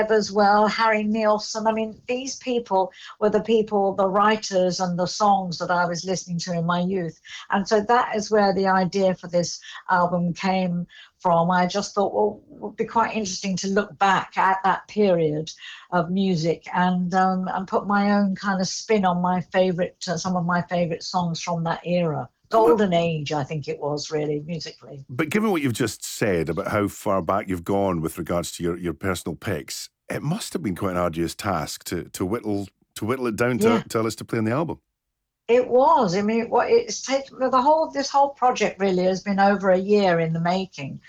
as well, Harry Nilsson. I mean, these people were the writers and the songs that I was listening to in my youth. And so that is where the idea for this album came from. I just thought, well, it would be quite interesting to look back at that period of music and put my own kind of spin on my favorite, some of my favorite songs from that era. Golden age, I think it was, really, musically. But given what you've just said about how far back you've gone with regards to your personal picks, it must have been quite an arduous task to whittle it down to a list to play on the album. It was. I mean, it's taken this whole project really has been over a year in the making,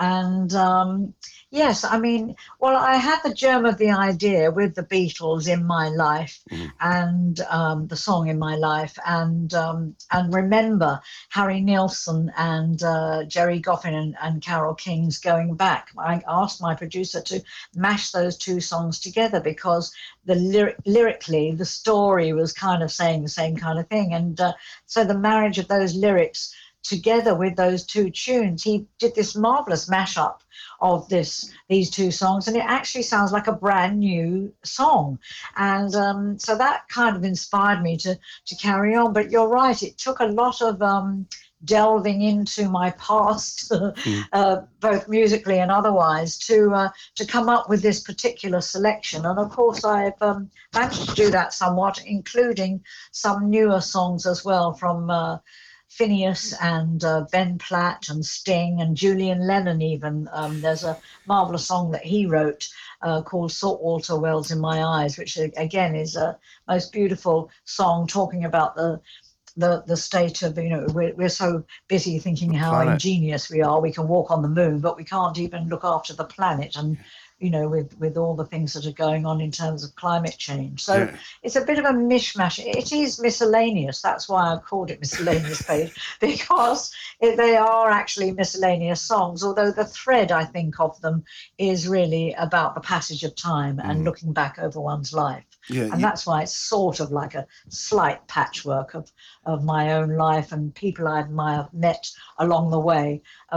and yes, I mean, well, I had the germ of the idea with the Beatles in my life, and the song in my life, and remember Harry Nilsson and Jerry Goffin and Carole King's going back. I asked my producer to mash those two songs together because lyrically the story was kind of saying the same kind of thing, and so the marriage of those lyrics together with those two tunes, he did this marvelous mashup of these two songs, and it actually sounds like a brand new song, and so that kind of inspired me to carry on. But you're right, it took a lot of delving into my past, both musically and otherwise, to come up with this particular selection. And of course, I've managed to do that somewhat, including some newer songs as well from Phineas and Ben Platt and Sting and Julian Lennon even. There's a marvellous song that he wrote called Saltwater Wells in My Eyes, which again is a most beautiful song talking about the state of, you know, we're so busy thinking how ingenious we are. We can walk on the moon, but we can't even look after the planet. And you know, with all the things that are going on in terms of climate change. So it's a bit of a mishmash. It is miscellaneous. That's why I've called it Miscellaneous Page, because they are actually miscellaneous songs, although the thread, I think, of them is really about the passage of time and looking back over one's life. And that's why it's sort of like a slight patchwork of my own life and people I've met along the way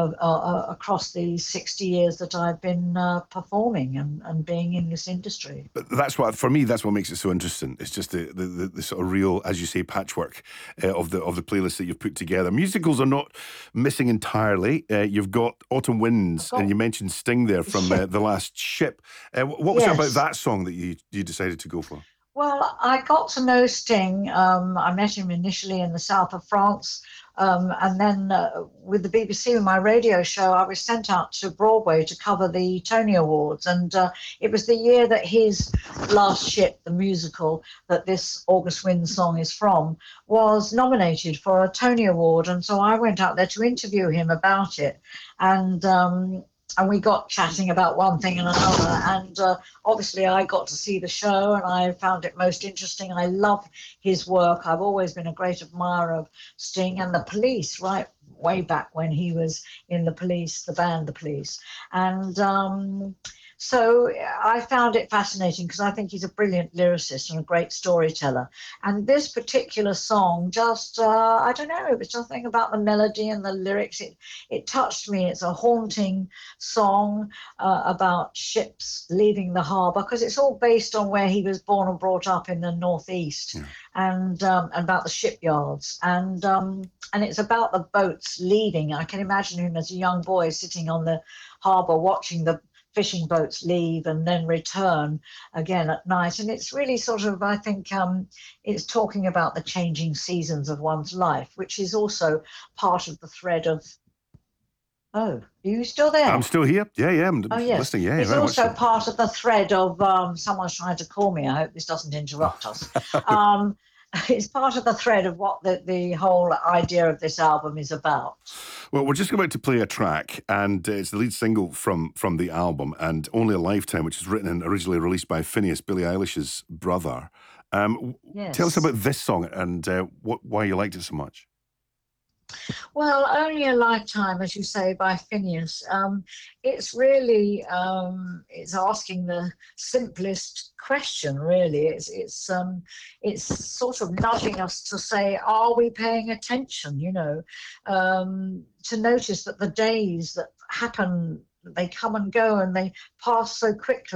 across the 60 years that I've been performing and being in this industry. But that's what, for me, that's what makes it so interesting. It's just the sort of real, as you say, patchwork of the playlist that you've put together. Musicals are not missing entirely. You've got Autumn Winds, and you mentioned Sting there from The Last Ship. What was it about that song that you decided to go for? Well, I got to know Sting. I met him initially in the south of France. And then with the BBC, with my radio show, I was sent out to Broadway to cover the Tony Awards. And it was the year that his Last Ship, the musical that this August Wind song is from, was nominated for a Tony Award. And so I went out there to interview him about it. And we got chatting about one thing and another. And obviously I got to see the show and I found it most interesting. I love his work. I've always been a great admirer of Sting and the Police, right way back when he was in the Police, the band The Police. And so I found it fascinating because I think he's a brilliant lyricist and a great storyteller. And this particular song just, I don't know, it was something about the melody and the lyrics. It touched me. It's a haunting song about ships leaving the harbour, because it's all based on where he was born and brought up in the northeast, and about the shipyards. And it's about the boats leaving. I can imagine him as a young boy sitting on the harbour watching the fishing boats leave and then return again at night. And it's really sort of, I think, it's talking about the changing seasons of one's life, which is also part of the thread of... Oh, are you still there? I'm still here. Yeah, I'm listening. Yeah, it's also part of the thread of someone's trying to call me. I hope this doesn't interrupt us. It's part of the thread of what the whole idea of this album is about. Well, we're just about to play a track, and it's the lead single from the album, and Only a Lifetime, which is written and originally released by Phineas, Billie Eilish's brother. Tell us about this song and why you liked it so much. Well, Only a Lifetime, as you say, by Phineas. It's really it's asking the simplest question, really. It's sort of nudging us to say, are we paying attention? You know, to notice that the days that happen, they come and go and they pass so quickly.